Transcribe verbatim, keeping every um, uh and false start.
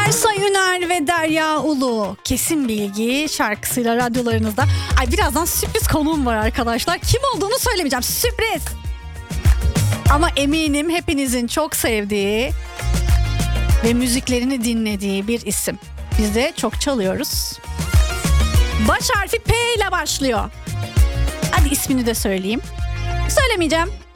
Ersa Üner ve Derya Ulu Kesin Bilgi şarkısıyla radyolarınızda. Ay birazdan sürpriz konuğum var arkadaşlar. Kim olduğunu söylemeyeceğim. Sürpriz. Ama eminim hepinizin çok sevdiği ve müziklerini dinlediği bir isim. Biz de çok çalıyoruz. Baş harfi P ile başlıyor. Hadi ismini de söyleyeyim. Söylemeyeceğim.